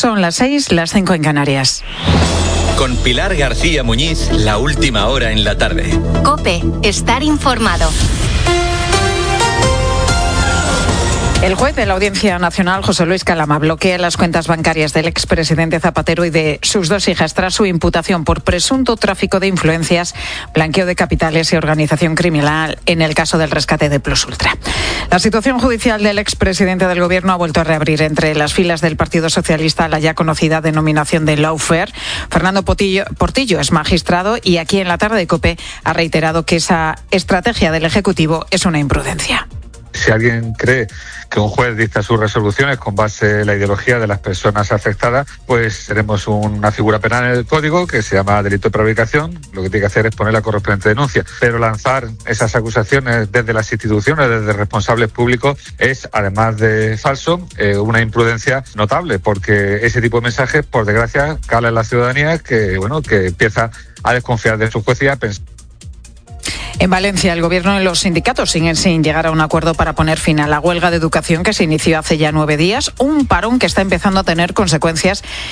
Son las 6, las 5 en Canarias. Con Pilar García Muñiz, la última hora en la tarde. COPE, estar informado. El juez de la Audiencia Nacional, José Luis Calama, bloquea las cuentas bancarias del expresidente Zapatero y de sus dos hijas tras su imputación por presunto tráfico de influencias, blanqueo de capitales y organización criminal en el caso del rescate de Plus Ultra. La situación judicial del expresidente del Gobierno ha vuelto a reabrir entre las filas del Partido Socialista la ya conocida denominación de lawfare. Fernando Portillo es magistrado y aquí en la tarde de COPE ha reiterado que esa estrategia del Ejecutivo es una imprudencia. Si alguien cree que un juez dicta sus resoluciones con base en la ideología de las personas afectadas, pues tenemos una figura penal en el Código que se llama delito de prevaricación. Lo que tiene que hacer es poner la correspondiente denuncia. Pero lanzar esas acusaciones desde las instituciones, desde responsables públicos, es, además de falso, una imprudencia notable, porque ese tipo de mensajes, por desgracia, cala en la ciudadanía que empieza a desconfiar de su juez y a pensar. En Valencia, el Gobierno y los sindicatos siguen sin llegar a un acuerdo para poner fin a la huelga de educación que se inició hace ya 9 días, un parón que está empezando a tener consecuencias